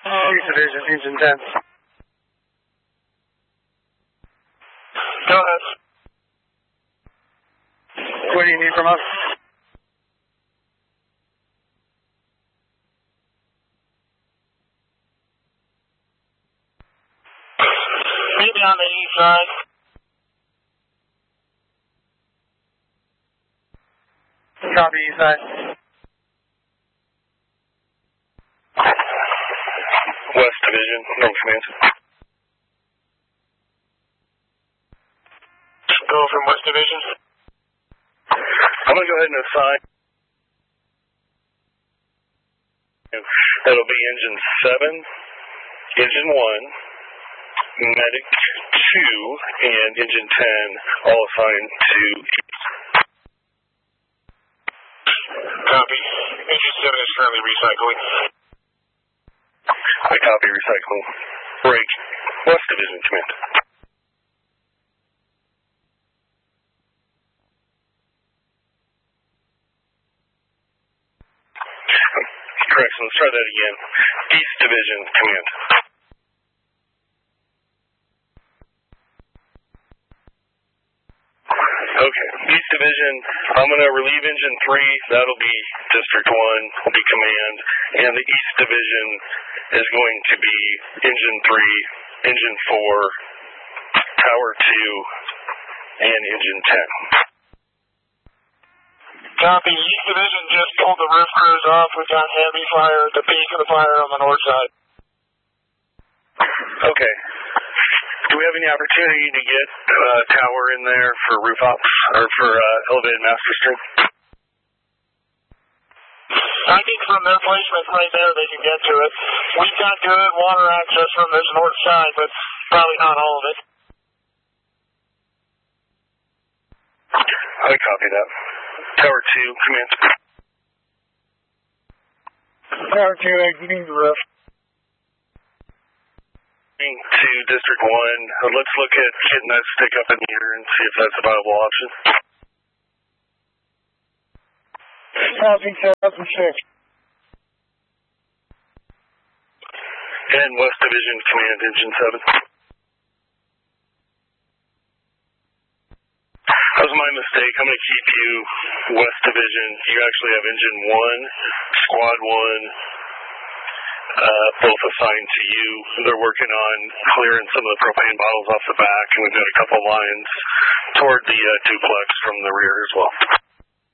East Division, Engine 10. Go ahead. What do you need from us? Meet me on the east side. Copy, east side. West Division, North Command. Go from West Division. I'm going to go ahead and assign. That'll be Engine 7, Engine 1, Medic 2, and Engine 10, all assigned to East. Copy. Engine 7 is currently recycling. I copy recycling. Break. West Division, Command. Correction, let's try that again. East Division, Command. Okay, East Division, I'm going to relieve Engine 3. That'll be District 1, will be Command. And the East Division is going to be Engine 3, Engine 4, Tower 2, and Engine 10. Copy. East Division just pulled the roof crews off. We've got heavy fire at the peak of the fire on the north side. Okay. Do we have any opportunity to get tower in there for roof ops or for elevated master stream? I think from their placement right there, they can get to it. We've got good water access from this north side, but probably not all of it. I copy that. Tower 2, command. Tower 2, exiting the roof. To District 1, let's look at getting that stick up in here and see if that's a viable option. Copy, Tower 6. And West Division, command, Engine 7. That was my mistake. I'm going to keep you West Division. You actually have Engine 1, Squad 1, both assigned to you. They're working on clearing some of the propane bottles off the back, and we've got a couple lines toward the duplex from the rear as well.